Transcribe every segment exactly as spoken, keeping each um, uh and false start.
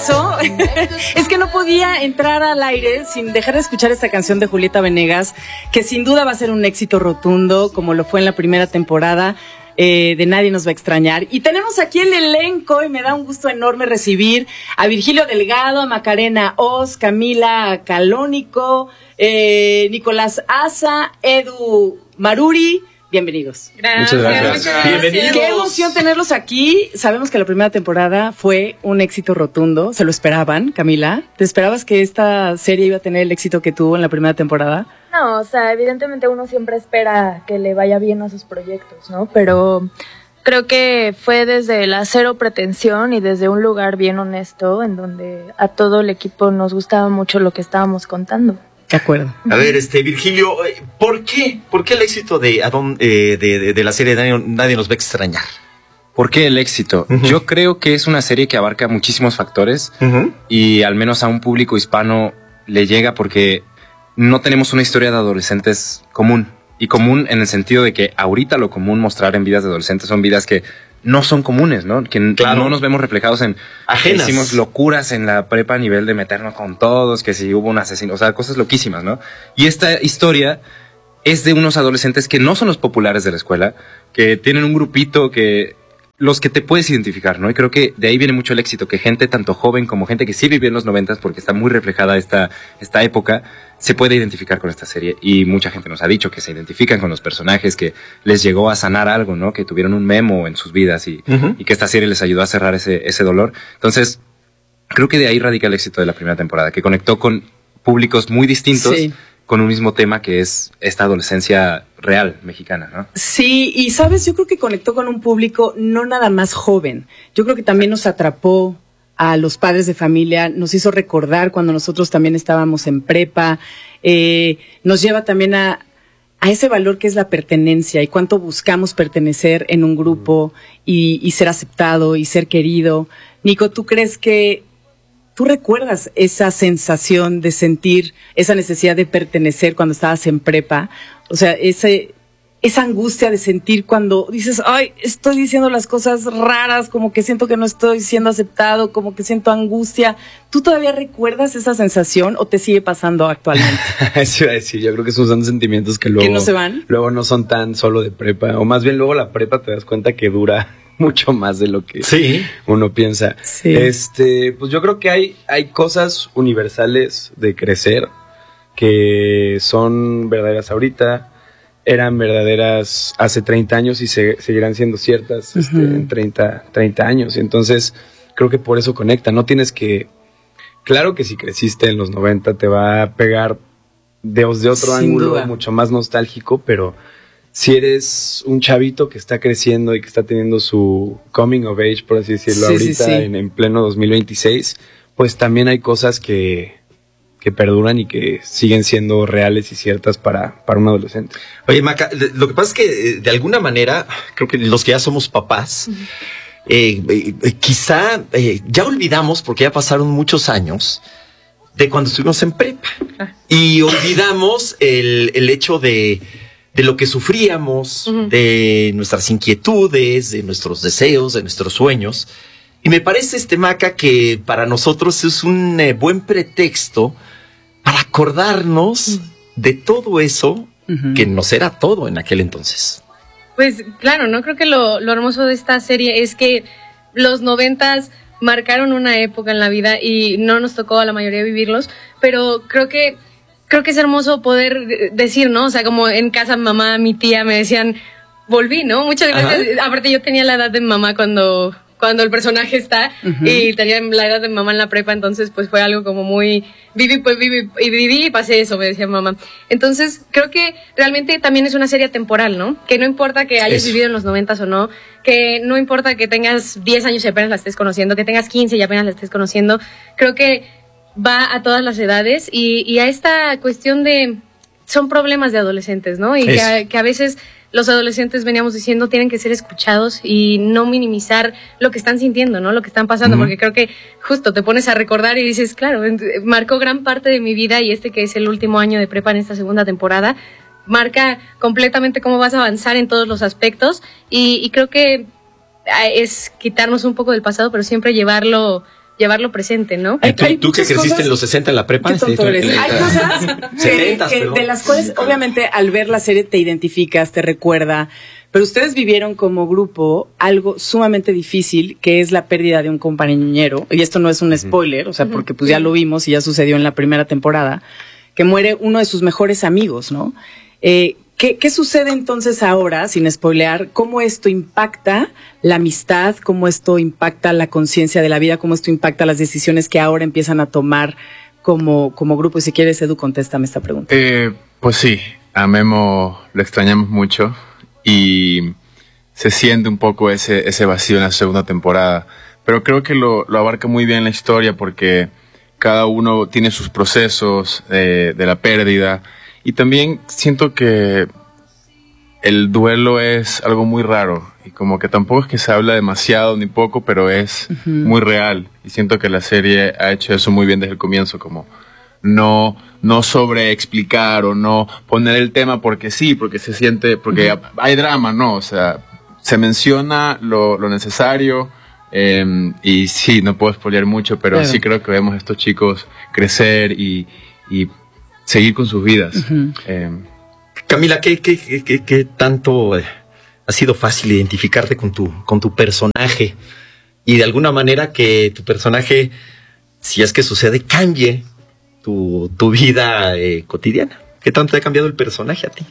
regreso. Es que no podía entrar al aire sin dejar de escuchar esta canción de Julieta Venegas, que sin duda va a ser un éxito rotundo, como lo fue en la primera temporada. Eh, de Nadie Nos Va a Extrañar. Y tenemos aquí el elenco y me da un gusto enorme recibir a Virgilio Delgado, a Macarena Oz, Camila Calónico, eh, Nicolás Asa, Edu Maruri. Bienvenidos. Gracias. Muchas gracias. gracias. Bienvenidos. Qué emoción tenerlos aquí. Sabemos que la primera temporada fue un éxito rotundo. ¿Se lo esperaban, Camila? ¿Te esperabas que esta serie iba a tener el éxito que tuvo en la primera temporada? No, o sea, evidentemente uno siempre espera que le vaya bien a sus proyectos, ¿no? Pero creo que fue desde la cero pretensión y desde un lugar bien honesto en donde a todo el equipo nos gustaba mucho lo que estábamos contando. De acuerdo. A ver, este Virgilio, ¿por qué? ¿Por qué el éxito de, Adon, eh, de, de, de la serie Nadie, Nadie Nos Va a Extrañar? ¿Por qué el éxito? Uh-huh. Yo creo que es una serie que abarca muchísimos factores uh-huh. y al menos a un público hispano le llega porque no tenemos una historia de adolescentes común. Y común en el sentido de que ahorita lo común mostrar en vidas de adolescentes son vidas que no son comunes, ¿no? Que claro. no nos vemos reflejados en... Ajenas. Hicimos locuras en la prepa a nivel de meternos con todos, que si hubo un asesino, o sea, cosas loquísimas, ¿no? Y esta historia es de unos adolescentes que no son los populares de la escuela, que tienen un grupito que... los que te puedes identificar, ¿no? Y creo que de ahí viene mucho el éxito, que gente tanto joven como gente que sí vivió en los noventas, porque está muy reflejada esta, esta época, se puede identificar con esta serie. Y mucha gente nos ha dicho que se identifican con los personajes, que les llegó a sanar algo, ¿no? Que tuvieron un memo en sus vidas y, uh-huh. y que esta serie les ayudó a cerrar ese, ese dolor. Entonces, creo que de ahí radica el éxito de la primera temporada, que conectó con públicos muy distintos, sí. con un mismo tema que es esta adolescencia real mexicana, ¿no? Sí, y sabes, yo creo que conectó con un público no nada más joven. Yo creo que también nos atrapó a los padres de familia, nos hizo recordar cuando nosotros también estábamos en prepa, eh, nos lleva también a, a ese valor que es la pertenencia y cuánto buscamos pertenecer en un grupo y, y ser aceptado y ser querido. Nico, ¿tú crees que ¿tú recuerdas esa sensación de sentir esa necesidad de pertenecer cuando estabas en prepa? O sea, ese, esa angustia de sentir cuando dices, ay, estoy diciendo las cosas raras, como que siento que no estoy siendo aceptado, como que siento angustia. ¿Tú todavía recuerdas esa sensación o te sigue pasando actualmente? Eso iba a decir, yo creo que esos son sentimientos que luego... ¿Que no se van? Luego no son tan solo de prepa, o más bien luego la prepa te das cuenta que dura... mucho más de lo que sí. uno piensa. Sí. Este, pues yo creo que hay, hay cosas universales de crecer que son verdaderas ahorita, eran verdaderas hace treinta años y se, seguirán siendo ciertas uh-huh. este, en treinta, treinta años. Y entonces creo que por eso conecta. No tienes que... Claro que si creciste en los noventa te va a pegar de, de otro Sin ángulo duda. mucho más nostálgico, pero... si eres un chavito que está creciendo y que está teniendo su coming of age, por así decirlo, sí, ahorita sí, sí. En, en pleno dos mil veintiséis, pues también hay cosas que, que perduran y que siguen siendo reales y ciertas para, para un adolescente. Oye, Maca, lo que pasa es que de alguna manera, creo que los que ya somos papás, uh-huh. eh, eh, quizá eh, ya olvidamos, porque ya pasaron muchos años, de cuando estuvimos en prepa. Ah. Y olvidamos el, el hecho de... de lo que sufríamos, uh-huh. de nuestras inquietudes, de nuestros deseos, de nuestros sueños. Y me parece, este Maca, que para nosotros es un eh, buen pretexto para acordarnos uh-huh. de todo eso uh-huh. que nos era todo en aquel entonces. Pues claro, ¿no? Creo que lo, lo hermoso de esta serie es que los noventas marcaron una época en la vida y no nos tocó a la mayoría vivirlos, pero creo que Creo que es hermoso poder decir, ¿no? O sea, como en casa, mamá, mi tía me decían, volví, ¿no? Muchas gracias. Ajá. Aparte, yo tenía la edad de mamá cuando, cuando el personaje está, uh-huh. y tenía la edad de mamá en la prepa, entonces, pues fue algo como muy, viví, pues viví, y viví y pasé eso, me decía mamá. Entonces, creo que realmente también es una serie temporal, ¿no? Que no importa que hayas eso. vivido en los noventas o no, que no importa que tengas diez años y apenas la estés conociendo, que tengas quince y apenas la estés conociendo, creo que va a todas las edades y, y a esta cuestión de... son problemas de adolescentes, ¿no? Y que a, que a veces los adolescentes, veníamos diciendo, tienen que ser escuchados y no minimizar lo que están sintiendo, ¿no? Lo que están pasando, uh-huh. porque creo que justo te pones a recordar y dices, claro, marcó gran parte de mi vida y este que es el último año de prepa en esta segunda temporada, marca completamente cómo vas a avanzar en todos los aspectos y, y creo que es quitarnos un poco del pasado, pero siempre llevarlo llevarlo presente, ¿no? ¿Y tú, Hay tú que muchas creciste cosas- en los sesenta en la prepa? Qué tonto eres. Hay cosas que, setentas, que perdón. de las cuales obviamente al ver la serie te identificas, te recuerda, pero ustedes vivieron como grupo algo sumamente difícil, que es la pérdida de un compañero, y esto no es un spoiler, o sea, porque pues ya lo vimos y ya sucedió en la primera temporada, que muere uno de sus mejores amigos, ¿no? Eh, ¿qué, ¿Qué sucede entonces ahora, sin spoilear, cómo esto impacta la amistad, cómo esto impacta la conciencia de la vida, cómo esto impacta las decisiones que ahora empiezan a tomar como, como grupo? Y si quieres, Edu, contéstame esta pregunta. Eh, pues sí, a Memo lo extrañamos mucho y se siente un poco ese, ese vacío en la segunda temporada. Pero creo que lo, lo abarca muy bien la historia porque cada uno tiene sus procesos eh, de la pérdida. Y también siento que el duelo es algo muy raro y como que tampoco es que se habla demasiado ni poco, pero es uh-huh. muy real. Y siento que la serie ha hecho eso muy bien desde el comienzo, como no, no sobre explicar o no poner el tema porque sí, porque se siente, porque uh-huh. hay drama, ¿no? O sea, se menciona lo, lo necesario eh, y sí, no puedo spoilear mucho, pero claro. sí creo que vemos a estos chicos crecer y, y seguir con sus vidas. Uh-huh. Eh, Camila, ¿qué, qué, qué, qué tanto eh, ha sido fácil identificarte con tu, con tu personaje? Y de alguna manera que tu personaje, si es que sucede, cambie tu, tu vida eh, cotidiana. ¿Qué tanto te ha cambiado el personaje a ti?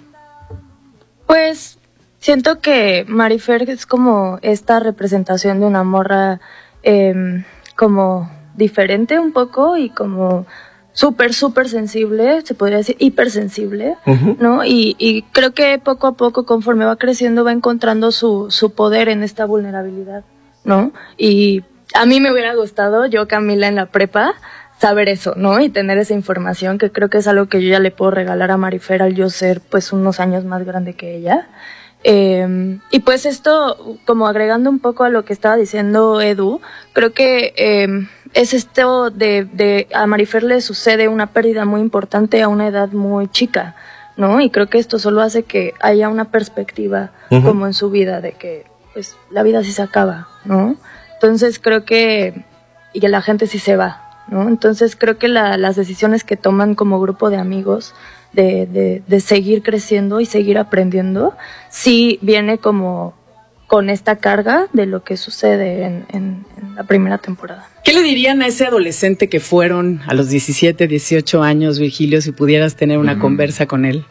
Pues siento que Marifer es como esta representación de una morra eh, como diferente un poco y como súper, súper sensible, se podría decir hipersensible, uh-huh. ¿no? Y, y creo que poco a poco, conforme va creciendo, va encontrando su, su poder en esta vulnerabilidad, ¿no? Y a mí me hubiera gustado, yo Camila en la prepa, saber eso, ¿no? Y tener esa información, que creo que es algo que yo ya le puedo regalar a Marifer al yo ser, pues, unos años más grande que ella. Eh, y pues esto, como agregando un poco a lo que estaba diciendo Edu, creo que eh, es esto de, de a Marifer le sucede una pérdida muy importante a una edad muy chica, ¿no? Y creo que esto solo hace que haya una perspectiva uh-huh. como en su vida de que pues la vida sí se acaba, ¿no? Entonces creo que y que la gente sí se va, ¿no? Entonces creo que la, las decisiones que toman como grupo de amigos de, de, de seguir creciendo y seguir aprendiendo, sí viene como con esta carga de lo que sucede en, en, en la primera temporada. ¿Qué le dirían a ese adolescente que fueron a los diecisiete, dieciocho años, Virgilio, si pudieras tener una mm. conversa con él?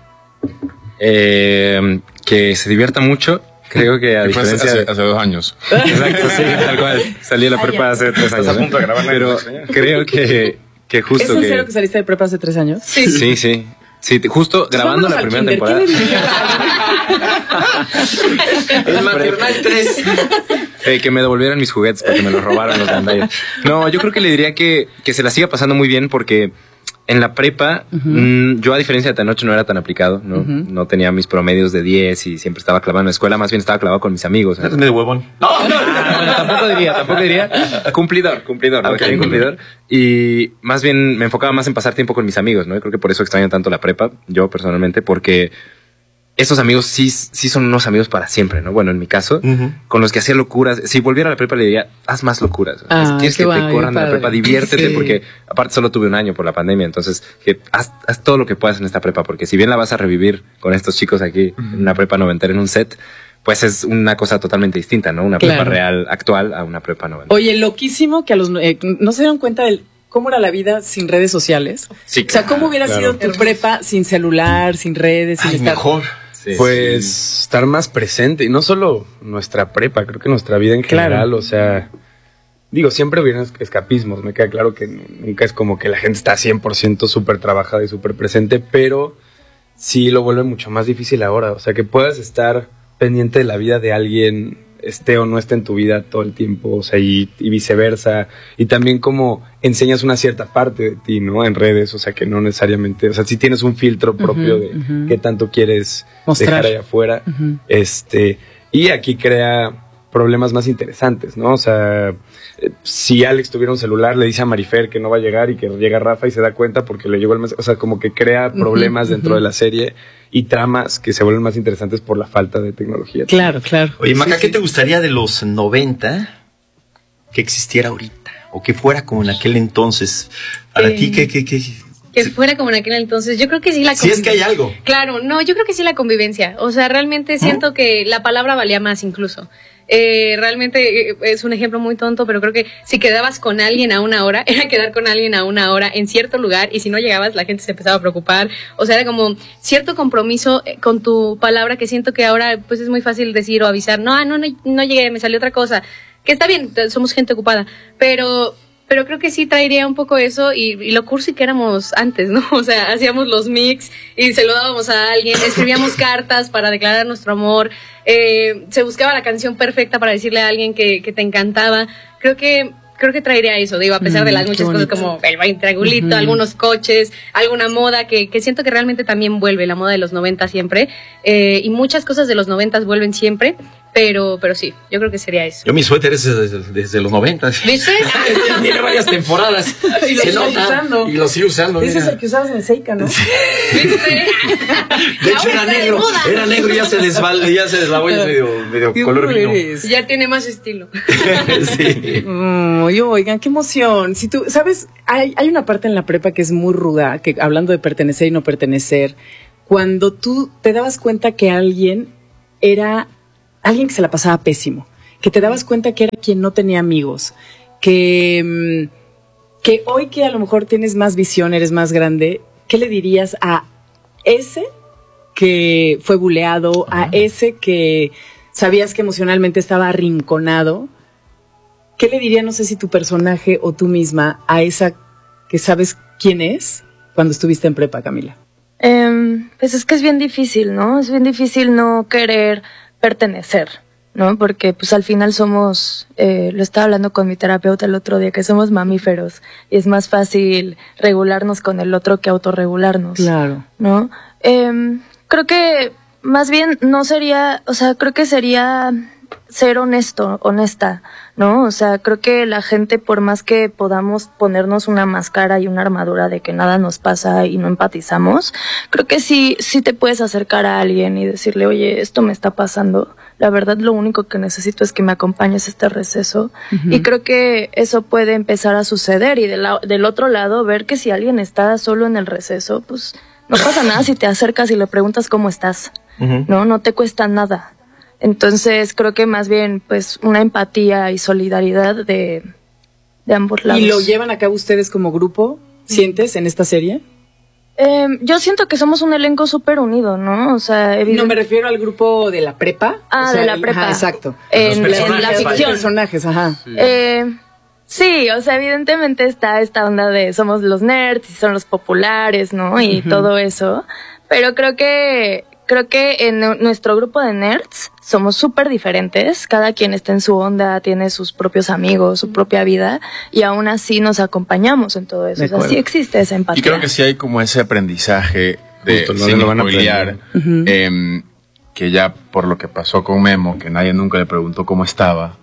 Eh, que se divierta mucho. Creo que a diferencia hace, de... hace dos años. Exacto, sí, tal cual. Salí de la prepa hace tres años. Estás a punto de grabar. Pero creo que, que justo ¿Es en que... serio que saliste de prepa hace tres años? Sí. Sí, sí. Sí, justo grabando la primera temporada. El maternal tres. Eh, que me devolvieran mis juguetes porque me los robaron los gandallas. No, yo creo que le diría que, que se la siga pasando muy bien porque en la prepa, uh-huh. mmm, yo a diferencia de Tenoch no era tan aplicado, ¿no? Uh-huh. No tenía mis promedios de diez y siempre estaba clavado en la escuela, más bien estaba clavado con mis amigos. ¿Es medio huevón? No, no, no, no, no, tampoco diría, tampoco diría. Cumplidor, cumplidor, okay, ¿no? cumplidor. Y más bien me enfocaba más en pasar tiempo con mis amigos, ¿no? Y creo que por eso extraño tanto la prepa, yo personalmente, porque estos amigos sí, sí son unos amigos para siempre, ¿no? Bueno, en mi caso, uh-huh. con los que hacía locuras. Si volviera a la prepa le diría, haz más locuras. Ah, Quieres que guay, te corran de la prepa, diviértete, sí. porque aparte solo tuve un año por la pandemia, entonces que haz, haz todo lo que puedas en esta prepa, porque si bien la vas a revivir con estos chicos aquí, uh-huh. en una prepa noventera, en un set, pues es una cosa totalmente distinta, ¿no? Una prepa claro. real actual a una prepa noventera. Oye, loquísimo que a los eh, no se dieron cuenta del cómo era la vida sin redes sociales. Sí, o sea, cómo hubiera claro. sido tu prepa sin celular, sin redes, sin Ay, estar mejor. Sí, pues sí. estar más presente, y no solo nuestra prepa, creo que nuestra vida en general, claro. o sea, digo, siempre hubieran escapismos, me queda claro que nunca es como que la gente está cien por ciento súper trabajada y súper presente, pero sí lo vuelve mucho más difícil ahora, o sea, que puedas estar pendiente de la vida de alguien, esté o no esté en tu vida todo el tiempo, o sea, y, y viceversa, y también como enseñas una cierta parte de ti, ¿no? En redes, o sea, que no necesariamente, o sea, si tienes un filtro propio uh-huh, de uh-huh. qué tanto quieres mostrar, dejar allá afuera, uh-huh. este, y aquí crea problemas más interesantes, ¿no? O sea, si Alex tuviera un celular, le dice a Marifer que no va a llegar y que llega Rafa y se da cuenta porque le llegó el mensaje, o sea, como que crea problemas uh-huh, dentro uh-huh. de la serie y tramas que se vuelven más interesantes por la falta de tecnología. Claro, claro. Oye, Maca, ¿qué te gustaría de los noventa que existiera ahorita? o que fuera como en aquel entonces. Para Eh, ti, ¿qué, qué, qué? Que fuera como en aquel entonces, yo creo que sí la Si es que hay algo. Claro, no, yo creo que sí la convivencia. O sea, realmente siento ¿Mm? que la palabra valía más incluso. Eh, realmente eh, es un ejemplo muy tonto, pero creo que si quedabas con alguien a una hora, era quedar con alguien a una hora en cierto lugar, y si no llegabas, la gente se empezaba a preocupar. O sea, era como cierto compromiso eh, con tu palabra, que siento que ahora pues es muy fácil decir o avisar, no, ah, no, no, no llegué, me salió otra cosa. Que está bien, somos gente ocupada, pero... Pero creo que sí traería un poco eso y, y lo cursi que éramos antes, ¿no? O sea, hacíamos los mix y se lo dábamos a alguien, escribíamos cartas para declarar nuestro amor, eh, se buscaba la canción perfecta para decirle a alguien que, que te encantaba. Creo que creo que traería eso, digo, a pesar Mm, de las qué muchas cosas bonito. como el baile triangulito, Ujú. algunos coches, alguna moda que, que siento que realmente también vuelve, la moda de los noventa siempre, eh, y muchas cosas de los noventas vuelven siempre, pero, pero sí, yo creo que sería eso. Yo mi suéter es desde, desde los noventa. ¿Viste? Tiene varias temporadas. Y lo Se sigo nota. usando. Y lo sigo usando. Ese es mira. el que usabas en Seika, ¿no? ¿Viste? De hecho, era negro. Era negro y ya se desval, ya se deslavó y es medio, medio ¿Qué color vino. eres? Ya tiene más estilo. Sí. Mm, oye, oigan, qué emoción. Si tú, sabes, hay, hay una parte en la prepa que es muy ruda, que hablando de pertenecer y no pertenecer, cuando tú te dabas cuenta que alguien era alguien que se la pasaba pésimo, que te dabas cuenta que era quien no tenía amigos, que, mm, que hoy que a lo mejor tienes más visión, eres más grande, ¿qué le dirías a ese que fue buleado, a ese que sabías que emocionalmente estaba arrinconado? ¿Qué le diría, no sé si tu personaje o tú misma, a esa que sabes quién es cuando estuviste en prepa, Camila? Eh, pues es que es bien difícil, ¿no? Es bien difícil no querer pertenecer, ¿no? Porque pues al final somos, eh, lo estaba hablando con mi terapeuta el otro día, que somos mamíferos y es más fácil regularnos con el otro que autorregularnos. Claro. ¿No? Eh, creo que más bien no sería, o sea, creo que sería ser honesto, honesta, ¿no? O sea, creo que la gente, por más que podamos ponernos una máscara y una armadura de que nada nos pasa y no empatizamos, creo que sí, sí te puedes acercar a alguien y decirle, oye, esto me está pasando. La verdad, lo único que necesito es que me acompañes a este receso. Ujú. Y creo que eso puede empezar a suceder y de la- del otro lado, ver que si alguien está solo en el receso, pues no pasa nada si te acercas y le preguntas cómo estás. Ujú. No, no te cuesta nada. Entonces creo que más bien pues una empatía y solidaridad de, de ambos lados. ¿Y lo llevan a cabo ustedes como grupo? ¿Sientes en esta serie? Eh, yo siento que somos un elenco súper unido, ¿no? O sea, No, evidente- me refiero al grupo de la prepa. Ah, O sea, de la el- prepa. ajá, exacto. En, Los en la personajes, Los ficción. personajes, ajá. Eh, sí, o sea, evidentemente está esta onda de somos los nerds y son los populares, ¿no? Y Ujú. todo eso. Pero creo que creo que en nu- nuestro grupo de nerds somos súper diferentes. Cada quien está en su onda, tiene sus propios amigos, su propia vida, y aún así nos acompañamos en todo eso. De O sea, acuerdo. sí existe esa empatía. Y creo que sí hay como ese aprendizaje de Justo, no sin lo van a spoilear, aprender. Ujú. em, que ya por lo que pasó con Memo, que nadie nunca le preguntó cómo estaba,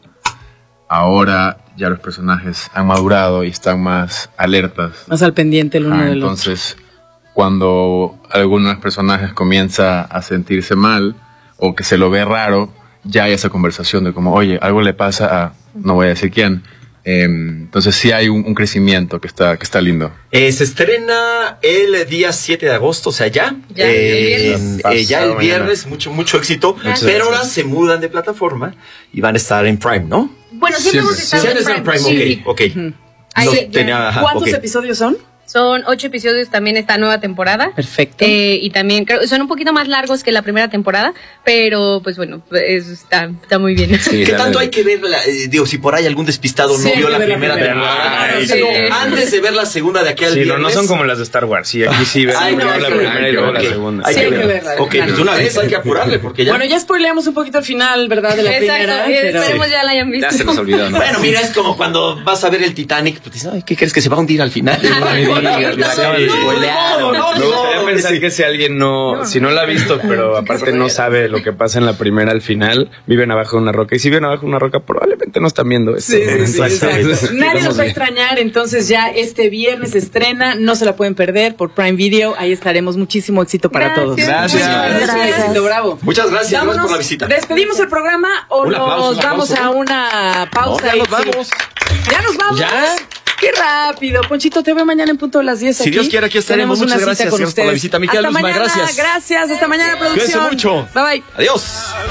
ahora ya los personajes han madurado y están más alertas. Más al pendiente el uno Ah, del otro. entonces, cuando alguno de los personajes comienza a sentirse mal o que se lo ve raro, ya hay esa conversación de como, oye, algo le pasa a, no voy a decir quién. Eh, entonces sí hay un, un crecimiento que está, que está lindo. Eh, se estrena el día siete de agosto, o sea, ya. Ya, Eh, el viernes. eh, ya el Pasado viernes, mucho, mucho éxito. Gracias. Pero ahora se mudan de plataforma y van a estar en Prime, ¿no? Bueno, siempre, Siempre. hemos estado Siempre en están en Prime. Prime, Sí, ok, sí. ok. Ahí No ya- tenía- ajá, ¿Cuántos ok. episodios son? Son ocho episodios también esta nueva temporada. Perfecto. Eh, y también creo son un poquito más largos que la primera temporada, pero pues bueno, eso está, está muy bien. Sí, ¿Qué la tanto verdad. hay que verla? Eh, digo, si por ahí algún despistado Sí, no hay vio que la ver la primera primera. temporada. Ay, O sea, sí. no, antes de ver la segunda de aquí al Sí, no, viernes. no son como las de Star Wars. Sí, aquí sí ven Ay, no, primero hay la que primera ver, y luego ok. la segunda. Hay Sí, que hay que ver. verla, Ok, claro. pues una vez hay que apurarle porque ya. Bueno, ya spoileamos un poquito el final, ¿verdad? De la Exacto, primera. y pero- esperemos ya la hayan visto. Ya se nos olvidó, ¿no? Bueno, mira, es como cuando vas a ver el Titanic, pues dices, ay, ¿qué crees que se va a hundir al final? Ay, No, digas, no, lo acaban de no, spoilear. no, no, Me no, gustaría no, pensar sí. que si alguien no, si no la ha visto, pero aparte no sabe lo que pasa en la primera al final, viven abajo de una roca. Y si viven abajo de una roca, probablemente no están viendo esto. Sí, sí, sí, Exacto. exacto. Nadie Vamos nos va a bien. extrañar. extrañar. Entonces ya este viernes se estrena, no se la pueden perder por Prime Video. Ahí estaremos. Muchísimo éxito para Gracias. todos. Gracias. Muchísimas Gracias. Éxito, bravo. Muchas gracias, Vámonos, gracias por la visita. ¿Despedimos el programa o Un nos aplauso, un vamos aplauso. a una pausa? No, ya y nos sí. vamos. Ya nos vamos. ¿Ya? Qué rápido. Ponchito, te veo mañana en punto de las diez Si aquí. Dios quiere, aquí estaremos. Tenemos una Muchas cita gracias, con gracias por la ustedes. visita. Miquel Hasta Luzma, mañana. gracias. Gracias. Hasta mañana, producción. Cuídense mucho. Bye bye. Adiós.